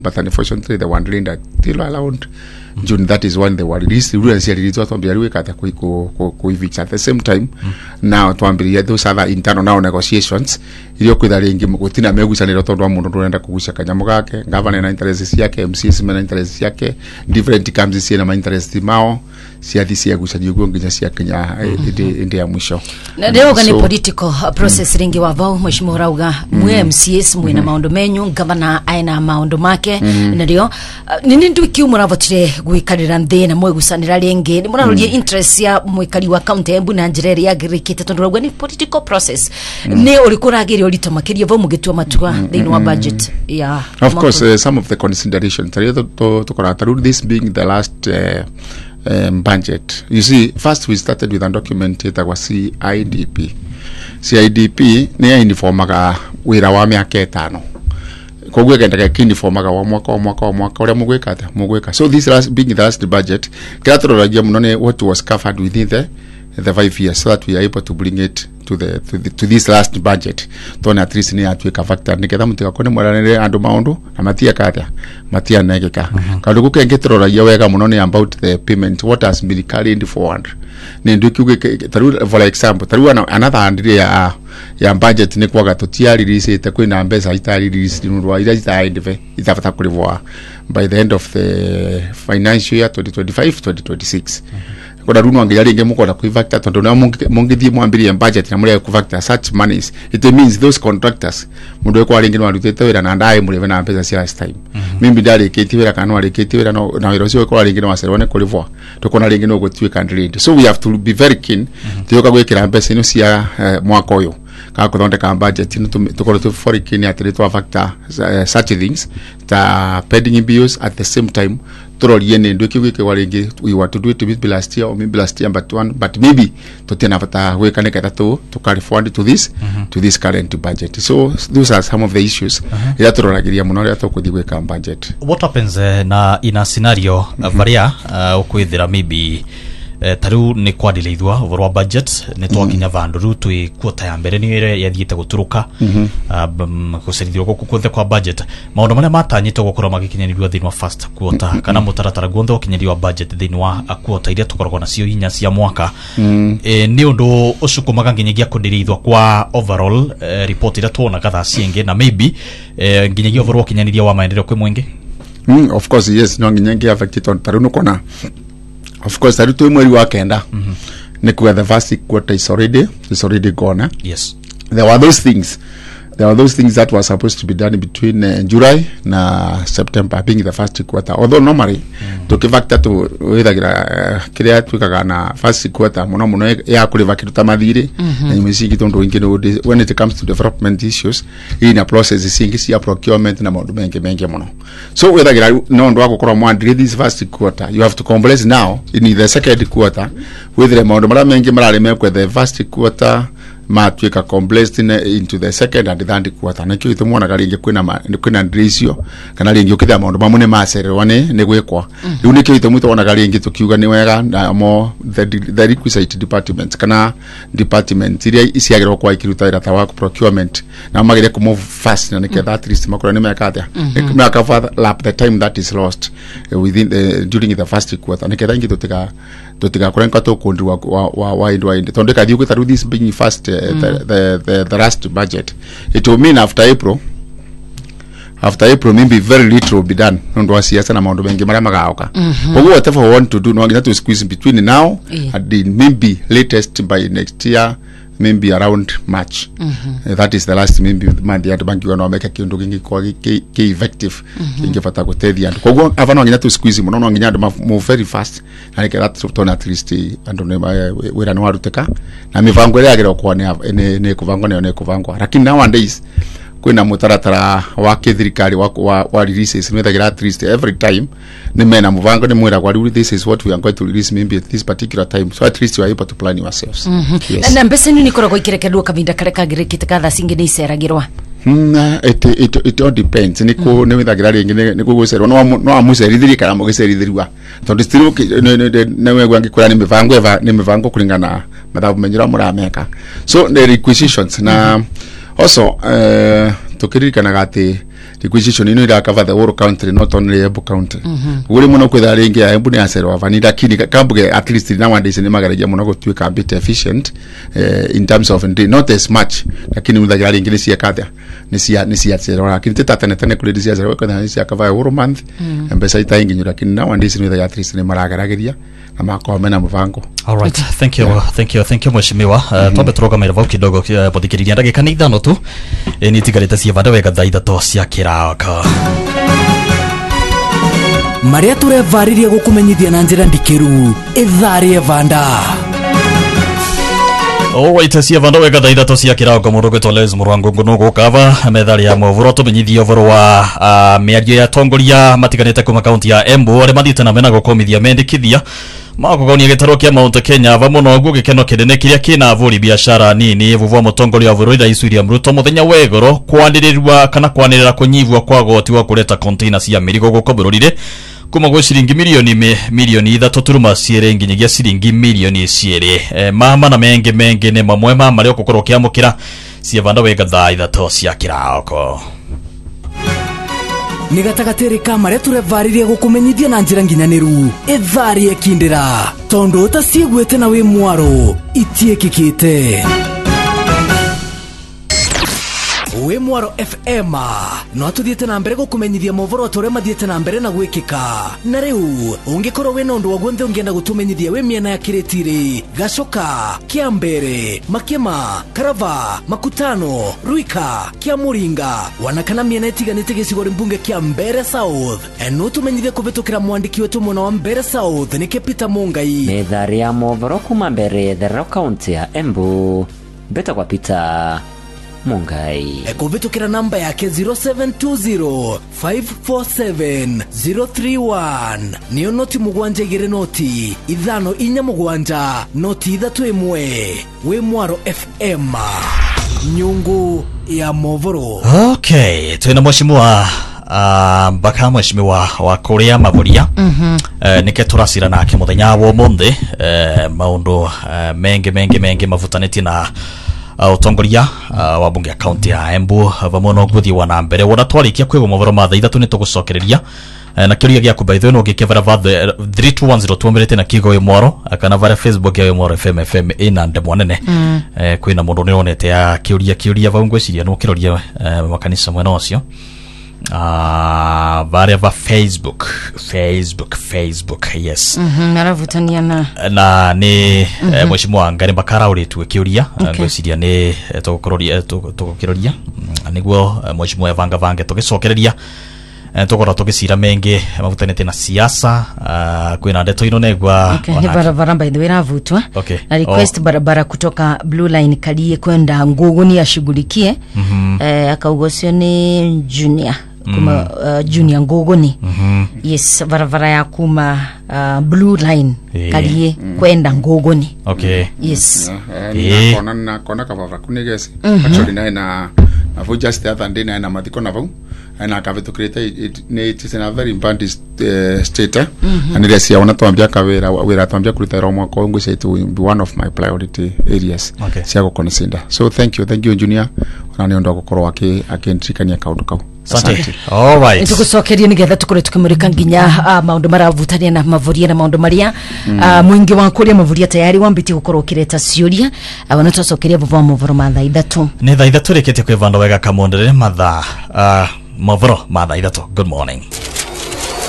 but unfortunately the one that still around June, that is when they were released. At the same time, now those other internal now negotiations, governor interest yake, MCS interest yake, different comes in interest mao. Siadisi gusajugo ngija Kenya ende mwisho. Na leo gani political process ringi wavao mheshimiwa Rauga mwe MCS mwe na maondo menyu gavana aina maondo make na leo nini ndu kiumura votire guikarira nthi na mwe gusanira ringi murarorie interest ya mwikari wa county Embu na njireri ya girikite tondu Rauga ni political process ne ulikuragiri ulito makiria vo mugitua matua thini wa budget ya of course some of the considerations to this being the last budget. You see, first we started with a document that was CIDP. CIDP ni iniformaga wira wa miaka 5. Kogwe genda kiniformaga wa mwaka ule mugweka. So this being the last budget, kratorajia mnone what was covered within the 5 years, so that we are able to bring it to this last budget. Tona at least ni atuika factor niketha mutika kone mwaranire andu maundu na matia negeka kandu gukengetrora ya wega muno ni about the payment, what has been carried forward. Ni ndukiuge taru for example taru another andire ya budget ni kwaga totiari release kwina mbesa itari release nurwa ira itaide itafata kulivwa by the end of the financial year 2025-2026. Kuna runo angejaringe muko na kuivactor tondu na mungithie mwambiri budget na muri kuvactor such monies, it means those contractors mundu kwa ringi no arutete wira na ndai muri na pesa cia last time mimbi ndari kiti wira kana ari kiti wira na wira cio kwa ringi no aserone kulivwa tukona ringi no gutwika ndrindi. So we have to be very keen tuyoka gwikira pesa ino cia mwaka uyu ka kuthondeka budget ino tukoro tu for keen atri to factor such things ta pending bills at the same time trolie ne ndo kiwike waringi we want to do it with last year or maybe last year but maybe to tena fata weka ne to carry forward to this current budget. So those are some of the issues ila troragiria muno ria tukuthiweka budget. What happens na in a scenario varia ukwithira maybe taru ni kwadileithwa overall budget ne twakinya vandu twi quota ya mbere ni ire yathiite guturuka kuserithirwo kukunthe kwa budget maundu maria matanyitwo gukora magikinyanirwa thini wa first quota kana mutaratara guonthe ukinyanirwa budget thini wa quota iria tukoragwo nacio inya cia mwaka ni undu ucukumaga nginyagia kudileithwa kwa overall report ira tuona gatha cienge na maybe nginyagia overall kinyaniria wa maendeleo kwe mwingi. Of course yes, no nginyagia affected on taru kona. Of course, I do mweri wa kenda. The first quarter is already gone. Yes. There were those things that were supposed to be done between July and September, being the first quarter. Although normally, to give factor to create na first quarter, mono ya kuliva kitu tamadhiri. And we see it on when it comes to development issues, in a process is procurement na modu mengi mono. So whether no ndo akokora mwandire this first quarter, you have to complex now in the second quarter with the modu mengi marale the first quarter matweka complexed into the second and third quarter na kitu mwana garinge kwina ratio kana ringi ukithia maundu mamune macererwa ne gwikwa riu ni kitu muto wana garinge tukiuga ni wega na mo the requisite department kana department iria isiagirwo kwa ikiruta irata wa procurement na magire ku move fast na niketha at least makora ni mekatia meka for lap the time that is lost within during the first quarter niketha ingi tutika kurenka to kundi wa indi tondeka thiu gutaru this being first the last budget. It will mean after April maybe very little will be done ndo asiasa na maundu mengi mara magaoka. Whatever we want to do no get to squeeze between now and the maybe latest by next year, maybe around March. That is the last maybe month ya banki wana wameka kindu kingi kwa ki effective kingi fata kutethi and kogo avana ngina to squeeze muno ngina move very fast and get that to at least and we ran waruteka na mivango ile yagero kwa ne kuvangwa lakini nowadays kwina mutaratara wa kithirikari wa releases methagira at least every time ni mena muvango ni mwira kwa this is what we are going to release maybe at this particular time, so at least you are able to plan yourselves. Yes. Na mbese ni koragwo ikirekedwo kavinda kare kagirikite katha singe ni iceragirwa it all depends niko ne withagira ringi niko gucerwa no amucerithiri kana mugicerithirwa tondu still ne wegwa ngikura ni mivango kulingana mathabu menyira murameka, so the requisitions na also tukiririkanaga ati requisition ino ira cover the whole country, not only Embu county. Uri muno kwitha ringi ya Embu ni acerwa vani, lakini kambuge at least nowadays ni magaragia muno gutuika a bit efficient in terms of not as much, lakini muthagira ringi ni cia katha ni cia acerwa, lakini tene kule cia acerwa kana ni cia cover a whole month mbesa itaingi, lakini nowadays ni at least ni maragaragiria na makomena muvango. All right, thank you mheshimiwa. Tombe turoga mera kidogo bothikiriria ndagika ni ithano tu ni tigarite cia vanda wega thaa ithatũ cia kĩroko. Maria turevariria gukumenyithia na njira ndikiru itharie vanda. Alright, cia vanda wega thaa ithatũ cia kĩroko mũndũ gwĩtwo Les Mũrwango no gũkava methari ya mũvuro tũmenyithia ũvoro wa mĩario ya tongoria matiganĩte kuma kaunti ya Embu arĩa mathiĩte na mena gũkomithia mendekithia makogonia gĩtarũ kĩa Mount Kenya vamuno guo gĩkeno kĩnene kĩrĩa kĩna avũri biashara nini vuvua mũtongoria wa bũrũri Rais William Ruto mũthenya wa igũrũ kwanĩrĩrwa kana kwanĩrĩra kũnyivua kwa goti wa kũreta container cia mĩrigo gũkũ bũrũri-inĩ kuma gwĩ ciringi milioni 3.2 nginyagia ciringi milioni 2 mama na mengi nĩ mamwe ma marĩa ũkũkorwo ũkĩamũkĩra cia vanda wega thaa ithatũ cia kĩroko. Ni gatagatĩrĩ ka maria turevariria gukumenyithia na njira nginyaniru itharie kindira tondu utaciiguite na wi mwaro itiekikite. We Mwaro FM no tuthiete na mbere gukumenyithia movoro tore mathiete na mbere na gwikika na riu ungikorwo we nondu wagunthe ungienda gutumenyithia we miena ya Kiritiri, Gacoka, Kiambere, Makema, Karava, Makutano, Ruika, Kiamuringa wanakana miena itiganite gicigo mbunge kia Mbere South no tumenyithie kuvitukira mwandiki wetu mwana wa Mbere South ni Peter Mungai. Methari ya movoro kuma Mbere the Rock County ya Embu beta kwa Peter Mungai. Kuvitukira namba yake 0720547031 niyo noti mugwanja igire noti ithano inya mugwanja noti ithatu imwe. We Mwaro FM nyungu ya movoro. Okay, twina mheshimiwa mbaka mheshimiwa wa kuria mavuria nike turacira nake muthenya wa umuthi maundu mengi mavutanĩtie na utongoria wa bunge ya county ya Embu vamono guthi wana mbere wona twarikia kwigwo mavoro ma thaa ithatũ ni tugucokereria na kiuria giaku by the way no gikevera va 32102 na kigo Mwaro kana vara Facebook ya Mwaro FM ina ndemwanene kwina mundu ni onete ya kiuria va ngweciria no kiroria makanisa mwena ocio vare va Facebook yes naravutania na ni mheshimiwa Ngari Bakara uritu kiuria ngweciria ni tugukiroria niguo mheshimiwa Evanga vange tugicokereria tukora tugicira mengi mavutanite na siasa kwina ndeto ino negwa ni barabara by the way ravutwa na request barabara kutoka Blue Line Kalie kwenda Nguguni ashughulikie akaugosio ni Junior kuma Junior Nguguni yes barabara ya kuma Blue Line Kalie kwenda Nguguni yes kona kabava kunigesi actually na avo just the other day na mathiko na vau na kavetu create it is a very important state and ile sia ona twambia kawira twambia kuruta ro mwako ngo say to be one of my priority areas sia go consider. So thank you engineer ona ni ndo gukorwo akentrikania kaundu kau. Asante. All right. Tugucokerie nigetha tukore tukimurika nginya maundu maravutania na mavuria na maundu maria mwingi wa kuria mavuria tayari wambiti gukorwo kireta ciuria wana tucokerie vuva muvoro ma thaa ithatũ ni thaa ithatũ rekete kwivanda wega kamondere mathaa mavoro ma thaa ithatũ. Good morning.